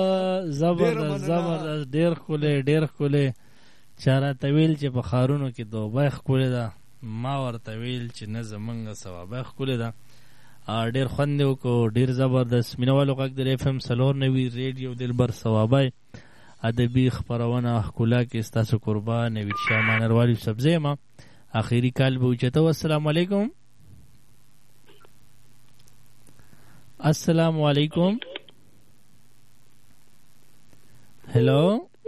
زبردست زبردست ډېر ښکلی ډېر ښکلی چا راته ویل چې په ښارونو کې دوبی ښکلې ده ما ورته ویل چې نه زمونږ صوابی ښکلې ده ډېر خوند یې وکړو ډېر زبردست مینهوالو غږ د اف ام 94 ریډیو دلبر صوابی ادبي خپرونه ښکلا کې ستاسو قربان نوید شاه مانروالي صاحب زه یم آخري کال به اوچته و السلام علیکم السلام علیکم هلو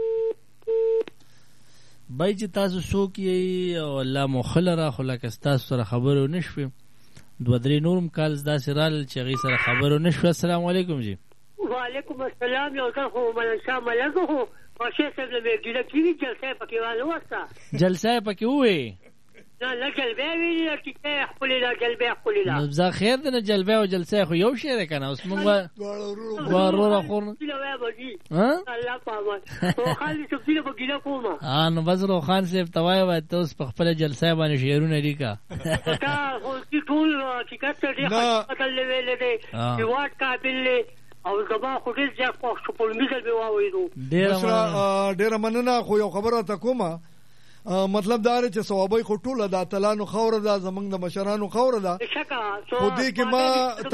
بای چې تاسو څوک یې او الله مو ښه لره خو لکه ستاسو سره خبرې ونه شوې دوه درې نورم کالز داسې رالل چې هغې سره خبرې ونه شوې السلام علیکم جی وعلیکم السلام یو ځل خو ملک شاه ملک خو خواشه صاحب له مېږدینه کېږي جلسه یې پکې واوسته جلسه یې پکې ووې نه جلبه ویلې ده ټیکه یې ښکلې ده جلبه یې ښکلې ده نو ځا خیر دی نه جلبه او جلسه خو یو شی دی که نه اوس مونږ دوه وروره خور الله په امان روخان دې سبزي به ګیله کوم نو بس روخان صاحب ته وایه باید ته اوس په خپله جلسه باندې شعرونه لیکه تا خو ټول حقیقت ته ډېر بدلې ویلې دی هېواد قابل دی او زما خو ډېر زیات خوښ شو په لومړي ځل مې واورېدو ډېره مننه خو یو خبره ته کومه مطلب دا دی چې صوابۍ خو ټوله د اتلانو خاوره ده زموږ د مشرانو خاوره ده خو دې کې ما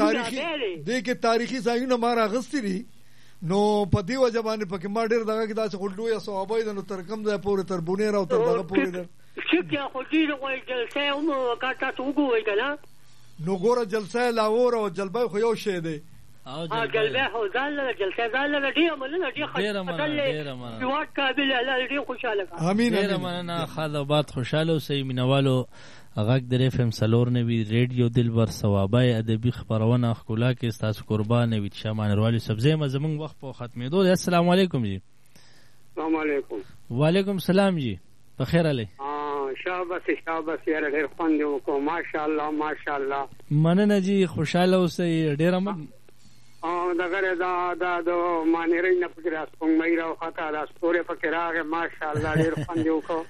تاریخي ځایونه ما راغستي دي نو په دې وجه باندې پکې ما ډېر دغه کې داسې خو لویه صوابۍ ده نو تر کوم ځای پورې تر بونیر او تر دغه پورې ده خو دې غواړي جلسه یې هم کار تاسو وګورئ که نه نو ګوره جلسه یې لاور او جلبۍ خو یو شی دی جلبه خو ځان لره جلسه ځان لره ډېره مننه ډېر هېواد قابل الله ډېر خوشحاله کړه ډېره مننه خاد آباد خوشحاله اوسئ مینهوالو غږ د اف ام 94 ریډیو دلبر صوابی ادبي خپرونه ښکلا کې ستاسو قربان نوید شاه مانروالي صاحب زه یم زموږ وخت په ختمېدو دی السلام علیکم جی السلام علیکم وعلیکم السلام جی په خیر علی شاباس شاباس یاره ډېر خوند یې وکړو ماشاءالله ماشاءالله مننه جی خوشحاله اوسئ ډېره دغه دا د مانیرۍ نه پکې را سپوږمۍ راوخته دا ستوري پکې راغې ماشاءالله ډېر خوند یې وکړو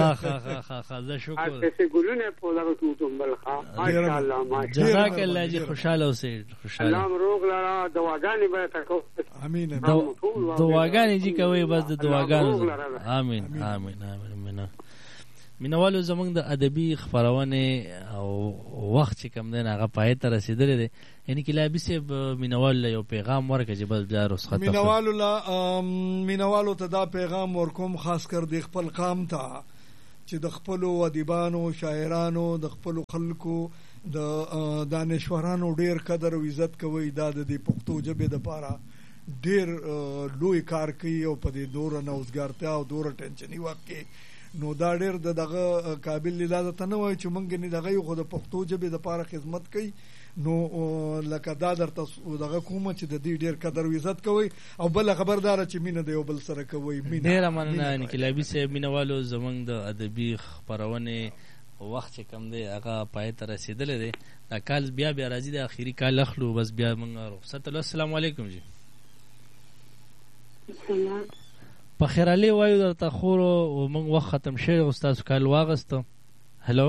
زه شکر هسې ګلونه په دغه ټوټومبل ماشاءالله جزاک الله جي خوشحاله اوسئ خوشحاله الله م روغ لره دعاګانې به ته کوو امین دعاګانې جي کوئ بس د دعاګانو امین امین امین مینهوالو زموږ د ادبي خپرونې او وخت چې کوم دی هغه پای ته رسېدلی دی یعنې کلابي صاحب مینهوالو له یو پیغام ورکړه چې بس بیا رخصت مینهوالو ته دا پیغام ورکوم خاص کر د خپل قام ته چې د خپلو ادیبانو شاعرانو د خپلو خلکو د دانشورانو ډېر قدر او عزت کوئ دا د دې پښتو ژبې دپاره ډېر لوی کار کوي او په دې دوره نوزګارتیا او دوره ټینشني وخت کې نو دا ډېر د دغه قابل لیدلو ته نه وایي چې موږ نه دغه یو خو د پښتو ژبې دپاره خدمت کوي نو لکه دا درته دغه کومه چې د دې ډېر قدر او عزت کوئ او بله خبرداره چې مینه د یو بل سره کوئ ډېره مننه انقلابي صاحب مینهوالو زموږ د ادبي خپرونې وخت چې کم دی هغه پای ته رسېدلی دی دا کال بیا راځي د آخري کال اخلو بس بیا موږ رخصت السلام علیکم جی په خیرالي وایو درته خور موږ وخت ختم شوی او ستاسو کال واغسته هلو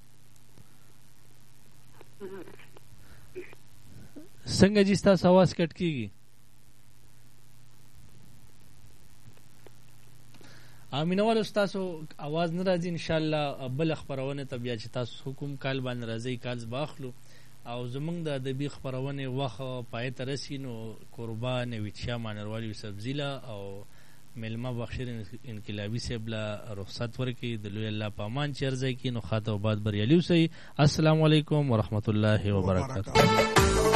څنګه جي ستاسو اواز کټ کېږي مینهوالو ستاسو اواز نه راځي انشاءالله بله خپرونې ته بیا چې تاسو کوم کال باندې راځئ کالز به اخلو او زمونږ د ادبي خپرونې وخت پای ته رسي نو قربان نوید شاه مانروالي یوسفزي او ملما بخشیر انقلابي صاحب له رخصت ورکړي د لوی الله په امان چې ارزی کړي نو خاطر آباد بریالي اوسئ السلام علیکم ورحمت الله وبرکاته